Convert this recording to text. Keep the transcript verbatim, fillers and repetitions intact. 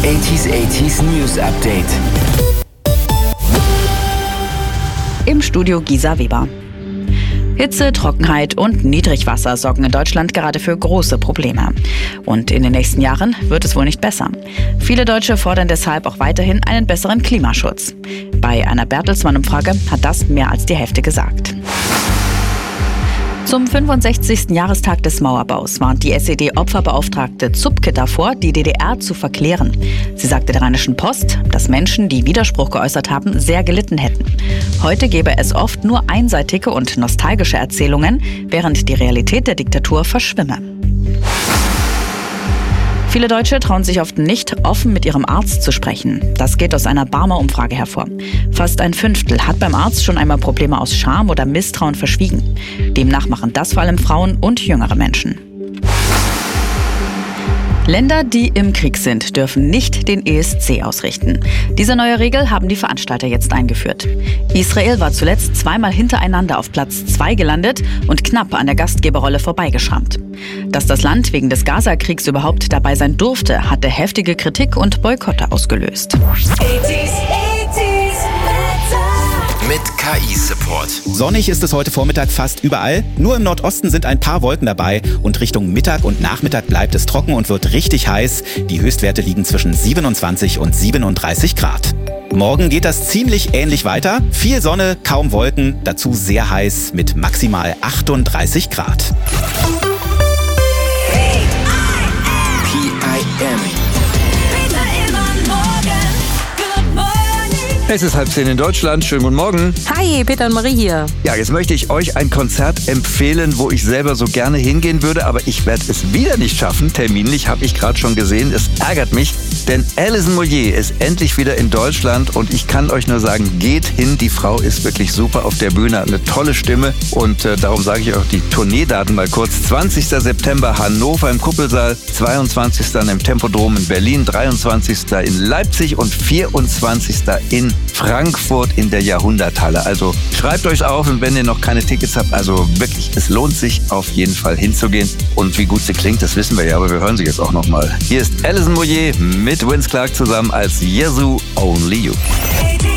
achtziger achtziger News Update. Im Studio Gisa Weber. Hitze, Trockenheit und Niedrigwasser sorgen in Deutschland gerade für große Probleme. Und in den nächsten Jahren wird es wohl nicht besser. Viele Deutsche fordern deshalb auch weiterhin einen besseren Klimaschutz. Bei einer Bertelsmann-Umfrage hat das mehr als die Hälfte gesagt. Zum fünfundsechzigsten Jahrestag des Mauerbaus warnt die S E D-Opferbeauftragte Zupke davor, die D D R zu verklären. Sie sagte der Rheinischen Post, dass Menschen, die Widerspruch geäußert haben, sehr gelitten hätten. Heute gebe es oft nur einseitige und nostalgische Erzählungen, während die Realität der Diktatur verschwimme. Viele Deutsche trauen sich oft nicht, offen mit ihrem Arzt zu sprechen. Das geht aus einer Barmer Umfrage hervor. Fast ein Fünftel hat beim Arzt schon einmal Probleme aus Scham oder Misstrauen verschwiegen. Demnach machen das vor allem Frauen und jüngere Menschen. Länder, die im Krieg sind, dürfen nicht den E S C ausrichten. Diese neue Regel haben die Veranstalter jetzt eingeführt. Israel war zuletzt zweimal hintereinander auf Platz zwei gelandet und knapp an der Gastgeberrolle vorbeigeschrammt. Dass das Land wegen des Gaza-Kriegs überhaupt dabei sein durfte, hatte heftige Kritik und Boykotte ausgelöst. Mit K I-Support. Sonnig ist es heute Vormittag fast überall. Nur im Nordosten sind ein paar Wolken dabei und Richtung Mittag und Nachmittag bleibt es trocken und wird richtig heiß. Die Höchstwerte liegen zwischen siebenundzwanzig und siebenunddreißig Grad. Morgen geht das ziemlich ähnlich weiter. Viel Sonne, kaum Wolken, dazu sehr heiß mit maximal achtunddreißig Grad. P I M. Es ist halb zehn in Deutschland. Schönen guten Morgen. Hi, Peter und Marie hier. Ja, jetzt möchte ich euch ein Konzert empfehlen, wo ich selber so gerne hingehen würde, aber ich werde es wieder nicht schaffen. Terminlich habe ich gerade schon gesehen. Es ärgert mich, denn Alison Moyet ist endlich wieder in Deutschland und ich kann euch nur sagen, geht hin. Die Frau ist wirklich super auf der Bühne, hat eine tolle Stimme und äh, darum sage ich auch die Tourneedaten mal kurz. zwanzigster September Hannover im Kuppelsaal, zweiundzwanzigster im Tempodrom in Berlin, dreiundzwanzigster in Leipzig und vierundzwanzigster in Frankfurt in der Jahrhunderthalle. Also schreibt euch's auf und wenn ihr noch keine Tickets habt, also wirklich, es lohnt sich auf jeden Fall hinzugehen. Und wie gut sie klingt, das wissen wir ja, aber wir hören sie jetzt auch nochmal. Hier ist Alison Moyet mit Vince Clarke zusammen als Yazoo Only You.